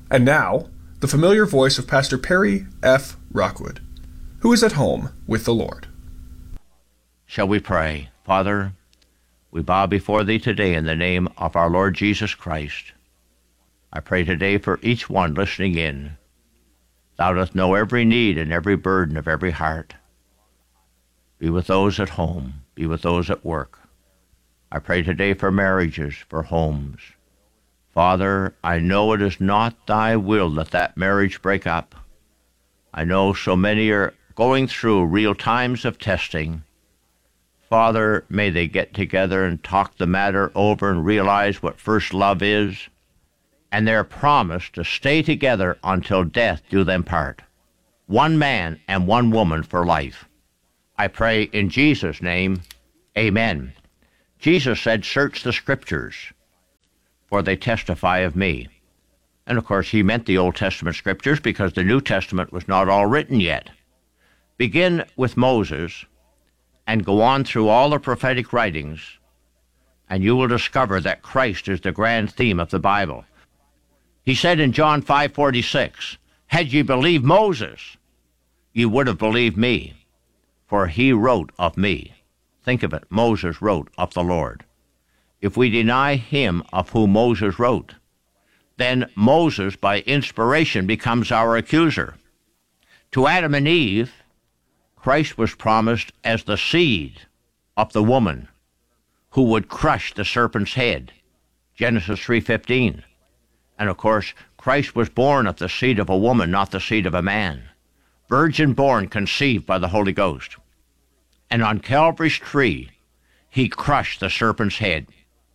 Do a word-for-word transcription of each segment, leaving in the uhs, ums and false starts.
And now, the familiar voice of Pastor Perry F. Rockwood, who is at home with the Lord. Shall we pray? Father, we bow before Thee today in the name of our Lord Jesus Christ. I pray today for each one listening in. Thou dost know every need and every burden of every heart. Be with those at home. Be with those at work. I pray today for marriages, for homes. Father, I know it is not Thy will that that marriage break up. I know so many are going through real times of testing. Father, may they get together and talk the matter over and realize what first love is, and their promise to stay together until death do them part. One man and one woman for life. I pray in Jesus' name, amen. Jesus said, search the Scriptures, for they testify of me. And of course, he meant the Old Testament Scriptures because the New Testament was not all written yet. Begin with Moses and go on through all the prophetic writings, and you will discover that Christ is the grand theme of the Bible. He said in John five forty-six, had ye believed Moses, ye would have believed me, for he wrote of me. Think of it, Moses wrote of the Lord. If we deny him of whom Moses wrote, then Moses, by inspiration, becomes our accuser. To Adam and Eve, Christ was promised as the seed of the woman who would crush the serpent's head, Genesis three fifteen. And of course, Christ was born of the seed of a woman, not the seed of a man. Virgin born, conceived by the Holy Ghost. And on Calvary's tree, he crushed the serpent's head.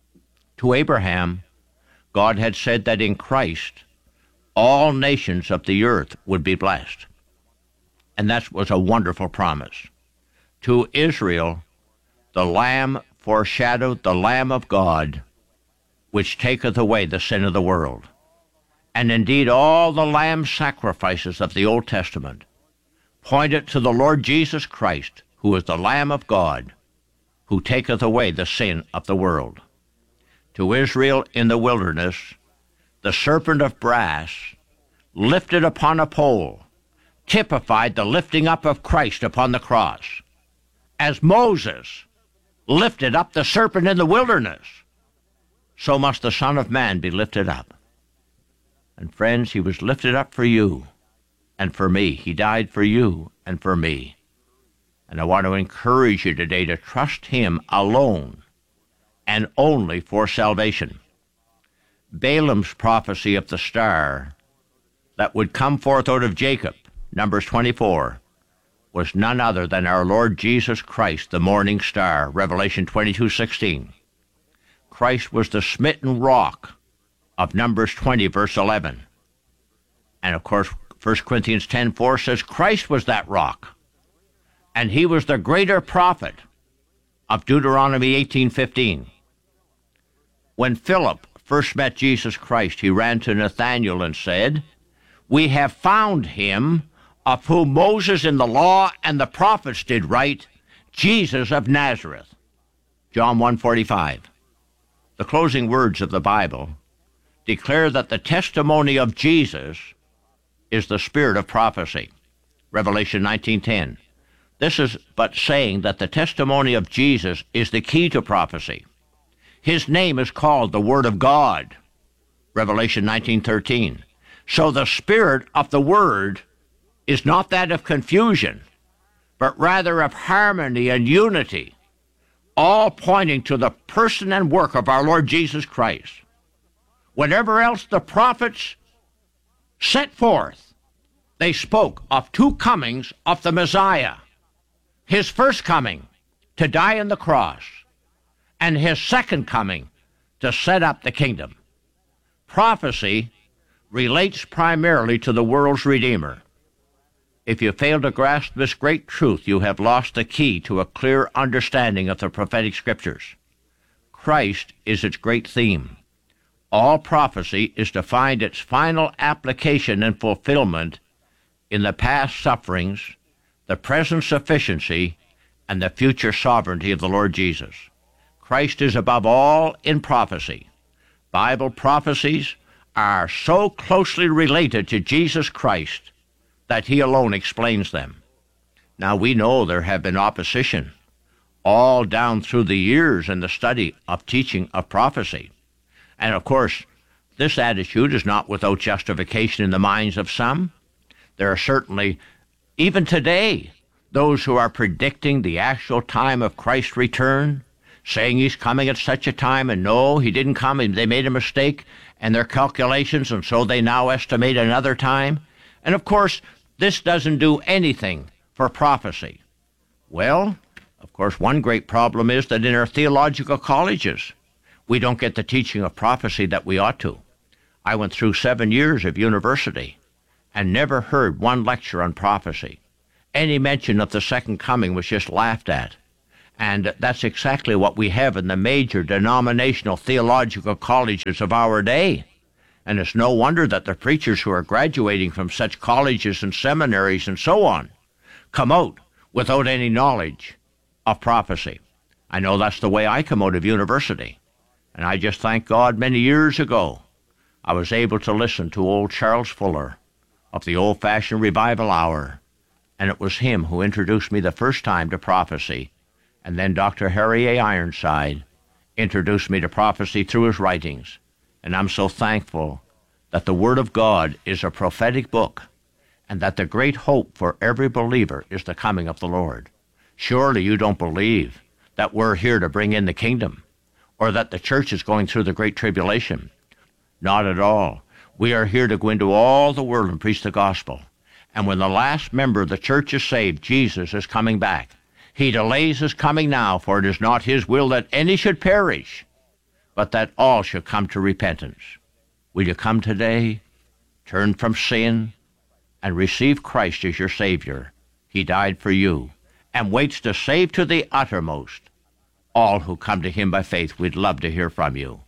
To Abraham, God had said that in Christ, all nations of the earth would be blessed. And that was a wonderful promise. To Israel, the Lamb foreshadowed the Lamb of God, which taketh away the sin of the world. And indeed, all the lamb sacrifices of the Old Testament pointed to the Lord Jesus Christ, who is the Lamb of God, who taketh away the sin of the world. To Israel in the wilderness, the serpent of brass, lifted upon a pole, typified the lifting up of Christ upon the cross. As Moses lifted up the serpent in the wilderness, so must the Son of Man be lifted up. And friends, he was lifted up for you and for me. He died for you and for me. And I want to encourage you today to trust him alone and only for salvation. Balaam's prophecy of the star that would come forth out of Jacob, Numbers twenty-four, was none other than our Lord Jesus Christ, the morning star, Revelation twenty-two sixteen. Christ was the smitten rock of Numbers twenty, verse eleven. And of course, First Corinthians ten four says Christ was that rock, and he was the greater prophet of Deuteronomy eighteen fifteen. When Philip first met Jesus Christ, he ran to Nathanael and said, we have found him of whom Moses in the law and the prophets did write, Jesus of Nazareth. John one forty-five. The closing words of the Bible declare that the testimony of Jesus is the spirit of prophecy. Revelation nineteen ten. This is but saying that the testimony of Jesus is the key to prophecy. His name is called the Word of God. Revelation nineteen thirteen. So the spirit of the Word is not that of confusion, but rather of harmony and unity, all pointing to the person and work of our Lord Jesus Christ. Whatever else the prophets set forth, they spoke of two comings of the Messiah. His first coming to die on the cross, and his second coming to set up the kingdom. Prophecy relates primarily to the world's Redeemer. If you fail to grasp this great truth, you have lost the key to a clear understanding of the prophetic scriptures. Christ is its great theme. All prophecy is to find its final application and fulfillment in the past sufferings, the present sufficiency, and the future sovereignty of the Lord Jesus. Christ is above all in prophecy. Bible prophecies are so closely related to Jesus Christ that he alone explains them. Now, we know there have been opposition all down through the years in the study of teaching of prophecy. And of course, this attitude is not without justification in the minds of some. There are certainly, even today, those who are predicting the actual time of Christ's return, saying he's coming at such a time, and no, he didn't come, they made a mistake in their calculations, and so they now estimate another time. And of course, this doesn't do anything for prophecy. Well, of course, one great problem is that in our theological colleges, we don't get the teaching of prophecy that we ought to. I went through seven years of university and never heard one lecture on prophecy. Any mention of the second coming was just laughed at. And that's exactly what we have in the major denominational theological colleges of our day. And it's no wonder that the preachers who are graduating from such colleges and seminaries and so on come out without any knowledge of prophecy. I know that's the way I come out of university. And I just thank God many years ago I was able to listen to old Charles Fuller of the old-fashioned revival hour. And it was him who introduced me the first time to prophecy. And then Doctor Harry A. Ironside introduced me to prophecy through his writings. And I'm so thankful that the Word of God is a prophetic book, and that the great hope for every believer is the coming of the Lord. Surely you don't believe that we're here to bring in the kingdom, or that the church is going through the great tribulation. Not at all. We are here to go into all the world and preach the gospel. And when the last member of the church is saved, Jesus is coming back. He delays his coming now, for it is not his will that any should perish, but that all should come to repentance. Will you come today, turn from sin, and receive Christ as your Savior? He died for you, and waits to save to the uttermost all who come to him by faith. We'd love to hear from you.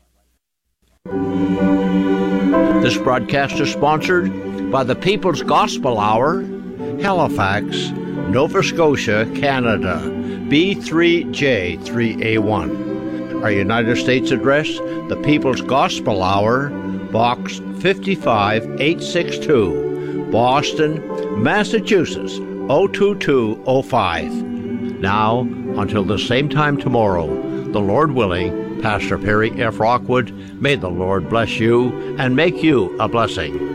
This broadcast is sponsored by the People's Gospel Hour, Halifax, Nova Scotia, Canada, B three J three A one. Our United States address, the People's Gospel Hour, Box fifty-five eight sixty-two, Boston, Massachusetts, oh two two oh five. Now, until the same time tomorrow, the Lord willing, Pastor Perry F. Rockwood, may the Lord bless you and make you a blessing.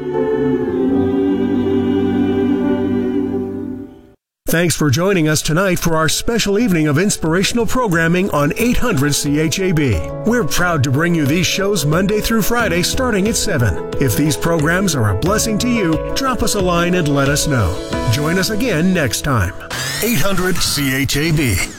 Thanks for joining us tonight for our special evening of inspirational programming on eight hundred C H A B. We're proud to bring you these shows Monday through Friday starting at seven. If these programs are a blessing to you, drop us a line and let us know. Join us again next time. eight hundred C H A B.